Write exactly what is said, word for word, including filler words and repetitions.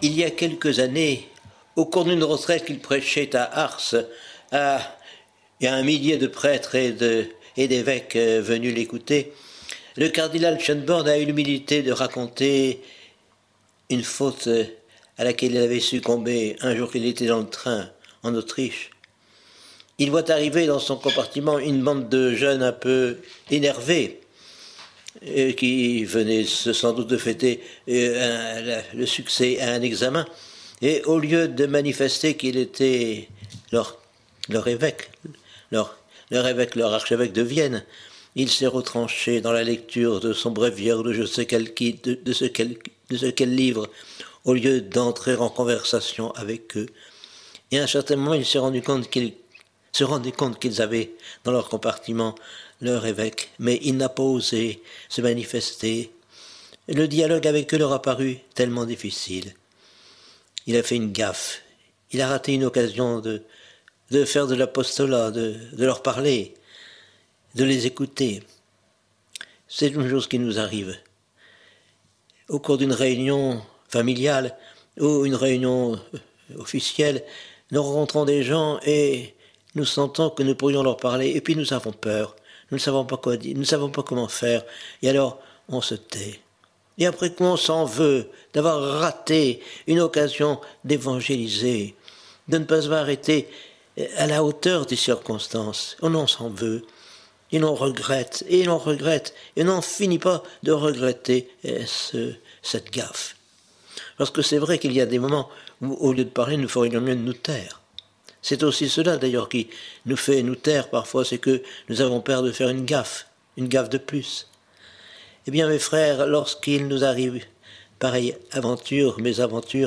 il y a quelques années, au cours d'une retraite qu'il prêchait à Ars, à, il y a un millier de prêtres et, de, et d'évêques euh, venus l'écouter, le cardinal Schönborn a eu l'humilité de raconter une faute à laquelle il avait succombé un jour qu'il était dans le train en Autriche. Il voit arriver dans son compartiment une bande de jeunes un peu énervés, euh, qui venaient sans doute de fêter euh, un, le succès à un examen, et au lieu de manifester qu'il était leur, leur évêque, leur, leur évêque, leur archevêque de Vienne, il s'est retranché dans la lecture de son bréviaire, de je sais quel, de, de, ce quel, de ce quel livre, au lieu d'entrer en conversation avec eux. Et à un certain moment, il s'est rendu compte qu'ils se rendaient compte qu'ils avaient dans leur compartiment leur évêque, mais il n'a pas osé se manifester. Le dialogue avec eux leur a paru tellement difficile. Il a fait une gaffe. Il a raté une occasion de, de faire de l'apostolat, de, de leur parler, de les écouter. C'est une chose qui nous arrive. Au cours d'une réunion familiale ou une réunion officielle, nous rencontrons des gens et nous sentons que nous pourrions leur parler, et puis nous avons peur. Nous ne savons pas quoi dire, nous ne savons pas comment faire, et alors on se tait. Et après qu'on s'en veut d'avoir raté une occasion d'évangéliser, de ne pas avoir été à la hauteur des circonstances, on en s'en veut. Et l'on regrette, et l'on regrette, et l'on n'en finit pas de regretter ce, cette gaffe. Parce que c'est vrai qu'il y a des moments où, au lieu de parler, nous ferions mieux de nous taire. C'est aussi cela, d'ailleurs, qui nous fait nous taire parfois, c'est que nous avons peur de faire une gaffe, une gaffe de plus. Eh bien, mes frères, lorsqu'il nous arrive pareille aventure, mésaventures,